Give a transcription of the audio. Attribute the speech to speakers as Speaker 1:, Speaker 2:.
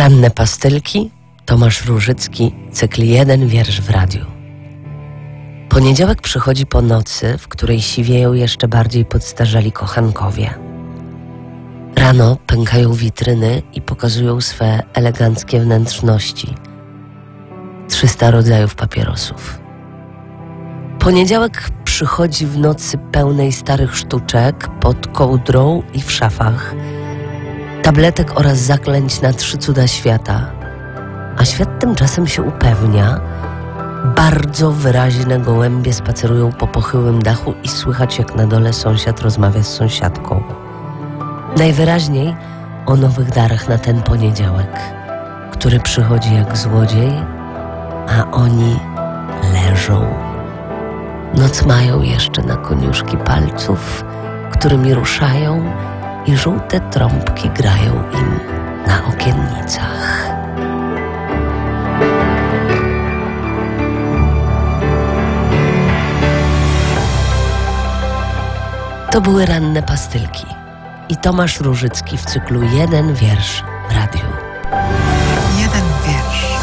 Speaker 1: Ranne pastylki, Tomasz Różycki, cykl Jeden wiersz w radiu. Poniedziałek przychodzi po nocy, w której siwieją jeszcze bardziej podstarzali kochankowie. Rano pękają witryny i pokazują swe eleganckie wnętrzności. 300 rodzajów papierosów. Poniedziałek przychodzi w nocy pełnej starych sztuczek, pod kołdrą i w szafach, tabletek oraz zaklęć na 3 cuda świata. A świat tymczasem się upewnia. Bardzo wyraźne gołębie spacerują po pochyłym dachu i słychać, jak na dole sąsiad rozmawia z sąsiadką. Najwyraźniej o nowych darach na ten poniedziałek, który przychodzi jak złodziej, a oni leżą. Noc mają jeszcze na koniuszki palców, którymi ruszają, i żółte trąbki grają im na okiennicach. To były ranne pastylki i Tomasz Różycki w cyklu Jeden wiersz w radiu.